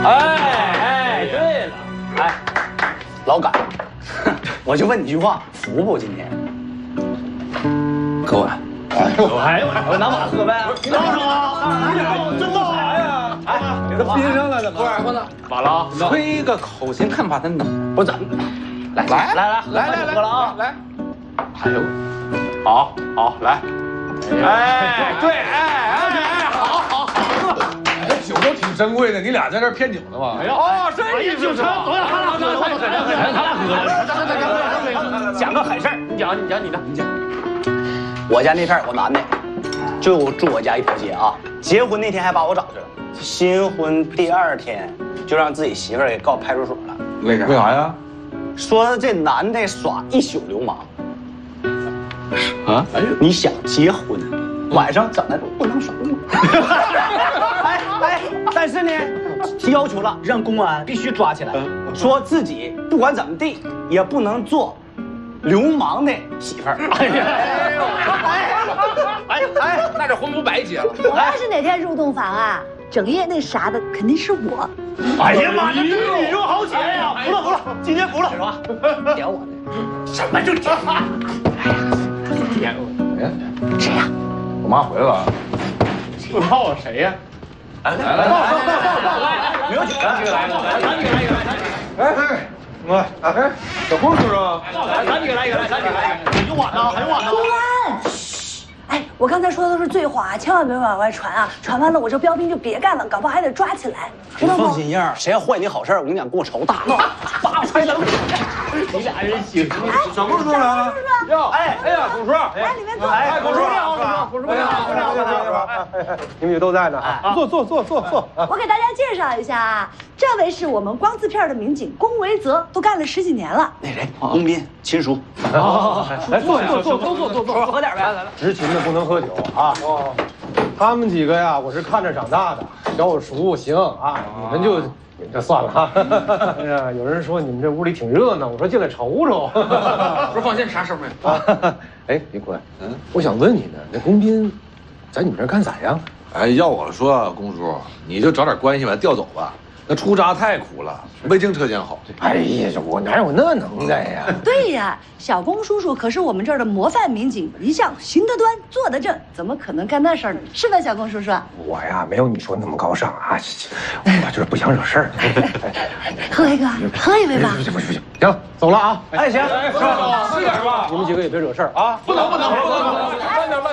哎，对了，哎，老杆，我就问你一句话，服不？今天？喝碗。哎呦，我拿碗喝呗。倒上啊！真倒啥呀？哎，给他冰上了，怎么？不是，完了啊！吹个口琴，看把他弄。不是，来，喝了啊！来，哎呦，好，来。哎，对，哎，好。 这酒都挺珍贵的，你俩在这骗酒呢吗？ 哎呦，哦，这一酒成，等下他俩喝了，讲个狠事儿，你讲你的，你讲。我家那片有个男的，就住我家一条街啊。结婚那天还把我找去了，新婚第2天就让自己媳妇儿给告派出所了。 为啥呀？ 说这男的耍一宿流氓。啊？哎呦，你想结婚，晚上怎么都不能耍流氓。但是呢，提要求了，让公安必须抓起来，说自己不管怎么地也不能做流氓的媳妇儿。哎， 那这婚不白结了？ 我要是哪天入洞房啊，整夜那啥的肯定是我。 哎呀妈，这你入好姐呀！服了，今天服了，是吧？点我的，什么就点？点我？ 哎， 谁呀？ 我妈回来了。 不知道我谁呀？来，没有酒了，来， 哎，小郭叔叔， 咱几个来一个，还有碗呢。 公安，哎，我刚才说的都是醉话，千万别往外传啊！传完了，我这标兵就别干了，搞不好还得抓起来，知道吗？ 放心样，谁要坏你好事我跟你讲，给我瞅大闹，拔开灯。你俩人行。 小郭叔叔来了。 哟，哎呀，公叔， 来里面坐。 哎，公叔你好，公叔你好。 你们也都在呢，坐。 我给大家介绍一下啊，这位是我们光字片的民警龚维泽，都干了10几年了。 那谁，龚斌，亲属。 来坐， 喝点呗，来。 执勤的不能喝酒啊。哦，他们几个呀，我是看着长大的，小我熟行啊，你们就这算了哈。哎呀，有人说你们这屋里挺热闹，我说进来瞅瞅。 不是，放心，啥事没有啊？ 哎，李坤，我想问你呢，那龚斌在你们这儿干咋样？ 哎，要我说，公叔，你就找点关系把他调走吧。那出闸太苦了，未经车间好。 哎呀，我哪有那能耐呀？ 对呀，小龚叔叔可是我们这儿的模范民警，一向行得端，坐得正，怎么可能干那事儿呢？是吧，小龚叔叔？ 我呀，没有你说那么高尚啊，我就是不想惹事儿。 喝一个，喝一杯吧。 不行，行，走了啊。 哎，行， 吃点吧。你们几个也别惹事儿啊。 不能。